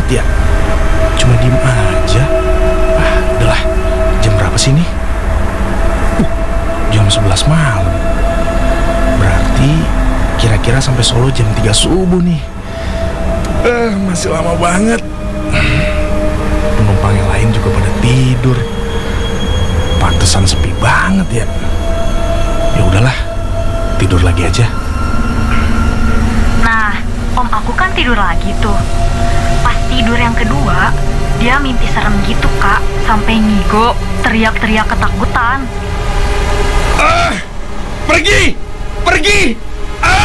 ya? Cuma diem aja. Udahlah, jam berapa sih ini? Jam 11 malam. Berarti kira-kira sampai Solo jam 3 subuh nih. Masih lama banget. Penumpang yang lain juga pada tidur. Pantesan sepi banget ya. Ya udahlah, tidur lagi aja. Nah, om aku kan tidur lagi tuh. Pas tidur yang kedua, dia mimpi serem gitu kak, sampai ngigo, teriak-teriak ketakutan. Pergi! Pergi!